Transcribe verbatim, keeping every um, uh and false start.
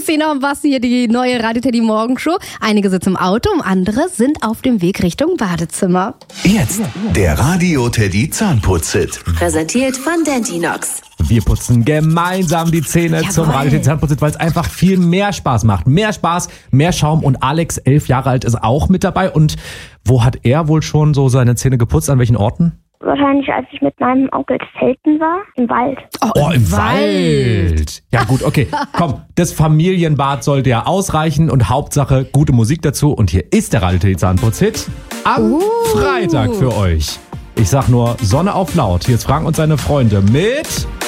Christina und Basti hier, die neue Radio Teddy Morgenshow. Einige sitzen im Auto, und andere sind auf dem Weg Richtung Badezimmer. Jetzt der Radio Teddy Zahnputz-Hit. Präsentiert von Dentinox. Wir putzen gemeinsam die Zähne Jawohl. zum Radio Teddy Zahnputz-Hit, weil es einfach viel mehr Spaß macht. Mehr Spaß, mehr Schaum, und Alex, elf Jahre alt, ist auch mit dabei. Und wo hat er wohl schon so seine Zähne geputzt? An welchen Orten? Wahrscheinlich, als ich mit meinem Onkel zelten war, im Wald. Oh, Oh, im Wald. Ja gut, okay. Komm, das Familienbad sollte ja ausreichen und Hauptsache gute Musik dazu. Und hier ist der Radio Teddy Zahnputz-Hit am Uh. Freitag für euch. Ich sag nur Sonne auf laut. Hier ist Frank und seine Freunde mit...